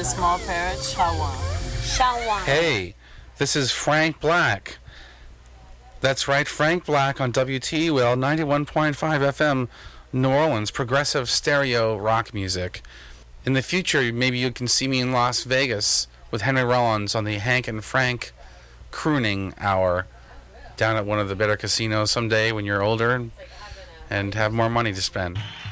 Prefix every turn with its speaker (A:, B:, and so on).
A: small parrot, Shawan.
B: Shawan.
C: Hey, this is Frank Black. That's right, Frank Black on WTUL 91.5 FM, New Orleans, progressive stereo rock music. In the future, maybe you can see me in Las Vegas with Henry Rollins on the Hank and Frank Crooning Hour down at one of the better casinos someday when you're older and have more money to spend.